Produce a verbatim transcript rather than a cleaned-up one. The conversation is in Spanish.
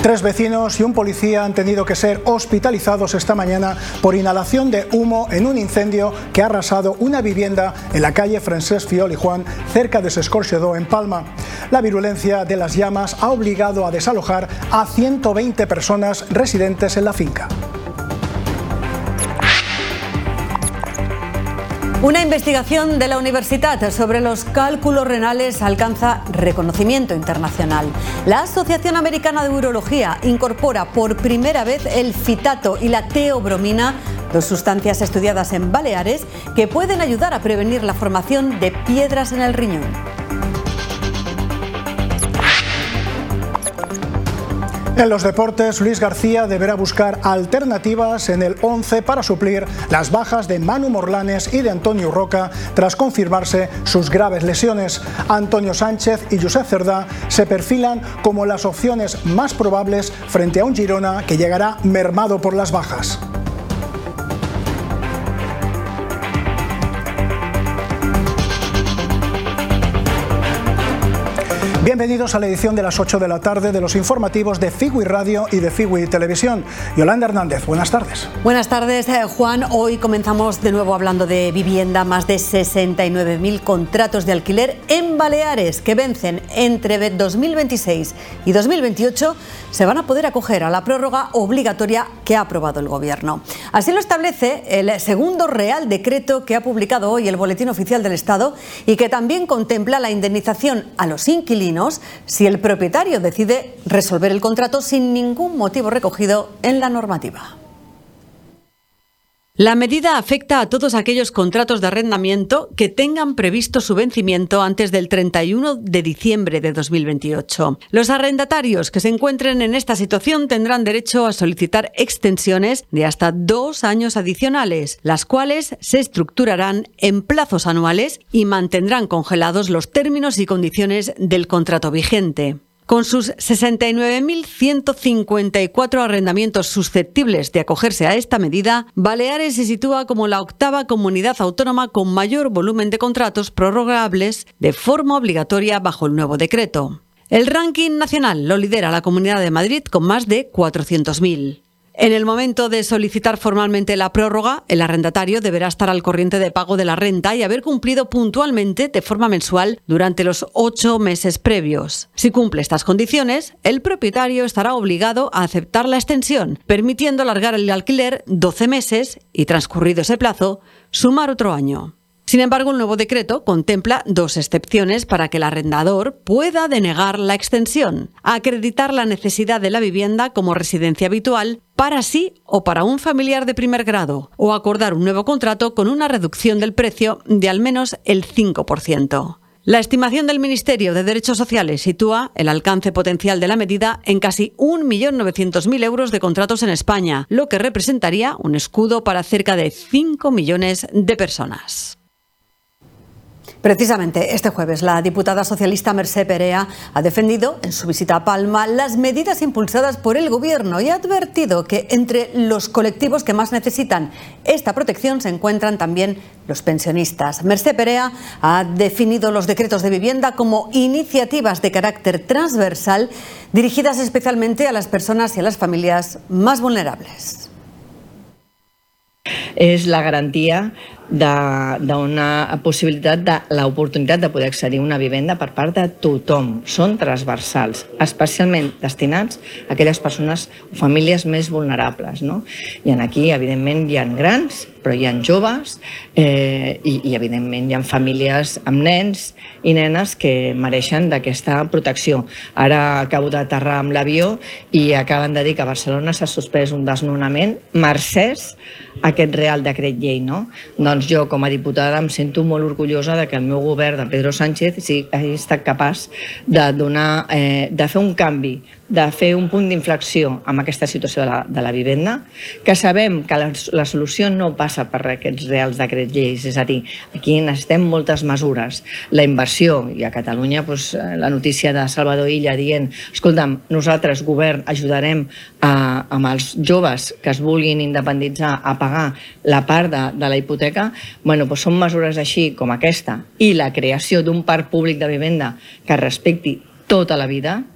Tres vecinos y un policía han tenido que ser hospitalizados esta mañana por inhalación de humo en un incendio que ha arrasado una vivienda en la calle Francesc Fiol y Juan, cerca de Sescorxedó, en Palma. La virulencia de las llamas ha obligado a desalojar a ciento veinte personas residentes en la finca. Una investigación de la Universitat sobre los cálculos renales alcanza reconocimiento internacional. La Asociación Americana de Urología incorpora por primera vez el fitato y la teobromina, dos sustancias estudiadas en Baleares que pueden ayudar a prevenir la formación de piedras en el riñón. En los deportes, Luis García deberá buscar alternativas en el once para suplir las bajas de Manu Morlanes y de Antonio Roca tras confirmarse sus graves lesiones. Antonio Sánchez y Josep Cerdá se perfilan como las opciones más probables frente a un Girona que llegará mermado por las bajas. Bienvenidos a la edición de las ocho de la tarde de los informativos de Figui Radio y de Figui Televisión. Yolanda Hernández, buenas tardes. Buenas tardes, Juan. Hoy comenzamos de nuevo hablando de vivienda. Más de sesenta y nueve mil contratos de alquiler en Baleares que vencen entre dos mil veintiséis y dos mil veintiocho se van a poder acoger a la prórroga obligatoria que ha aprobado el Gobierno. Así lo establece el segundo Real Decreto que ha publicado hoy el Boletín Oficial del Estado y que también contempla la indemnización a los inquilinos si el propietario decide resolver el contrato sin ningún motivo recogido en la normativa. La medida afecta a todos aquellos contratos de arrendamiento que tengan previsto su vencimiento antes del treinta y uno de diciembre de dos mil veintiocho. Los arrendatarios que se encuentren en esta situación tendrán derecho a solicitar extensiones de hasta dos años adicionales, las cuales se estructurarán en plazos anuales y mantendrán congelados los términos y condiciones del contrato vigente. Con sus sesenta y nueve mil ciento cincuenta y cuatro arrendamientos susceptibles de acogerse a esta medida, Baleares se sitúa como la octava comunidad autónoma con mayor volumen de contratos prorrogables de forma obligatoria bajo el nuevo decreto. El ranking nacional lo lidera la Comunidad de Madrid con más de cuatrocientos mil. En el momento de solicitar formalmente la prórroga, el arrendatario deberá estar al corriente de pago de la renta y haber cumplido puntualmente de forma mensual durante los ocho meses previos. Si cumple estas condiciones, el propietario estará obligado a aceptar la extensión, permitiendo alargar el alquiler doce meses y, transcurrido ese plazo, sumar otro año. Sin embargo, el nuevo decreto contempla dos excepciones para que el arrendador pueda denegar la extensión: acreditar la necesidad de la vivienda como residencia habitual para sí o para un familiar de primer grado, o acordar un nuevo contrato con una reducción del precio de al menos el cinco por ciento. La estimación del Ministerio de Derechos Sociales sitúa el alcance potencial de la medida en casi un millón novecientos mil euros de contratos en España, lo que representaría un escudo para cerca de cinco millones de personas. Precisamente este jueves la diputada socialista Mercè Perea ha defendido en su visita a Palma las medidas impulsadas por el Gobierno y ha advertido que entre los colectivos que más necesitan esta protección se encuentran también los pensionistas. Mercè Perea ha definido los decretos de vivienda como iniciativas de carácter transversal dirigidas especialmente a las personas y a las familias más vulnerables. És la garantia d'una possibilitat de l'oportunitat de poder accedir a una vivenda per part de tothom. Són transversals, especialment destinats a aquelles persones o famílies més vulnerables, no? I aquí, evidentment, hi ha grans, però hi ha joves eh, i, i, evidentment, hi ha famílies amb nens i nenes que mereixen d'aquesta protecció. Ara acabo d'aterrar amb l'avió i acaben de dir que a Barcelona s'ha suspès un desnonament mercès a aquest Real Decret Llei, no? Doncs jo, com a diputada, em sento molt orgullosa de que el meu govern de Pedro Sánchez sí, hagi estat capaç de, donar, eh, de fer un canvi, de fer un punt d'inflexió amb aquesta situació de la, de la vivenda, que sabem que la, la solució no passa per aquests reals decrets lleis, és a dir, aquí necessitem moltes mesures. La inversió, i a Catalunya doncs, la notícia de Salvador Illa dient escolta'm, nosaltres, govern, ajudarem a, amb els joves que es vulguin independitzar a pagar la part de, de la hipoteca, bueno, doncs són mesures així com aquesta i la creació d'un parc públic de vivenda que respecti tota la vida,